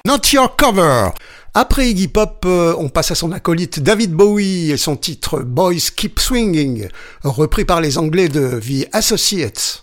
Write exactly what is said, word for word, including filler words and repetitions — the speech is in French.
Not Your Cover. Après Iggy Pop, euh, on passe à son acolyte David Bowie et son titre Boys Keep Swinging, repris par les Anglais de The Associates.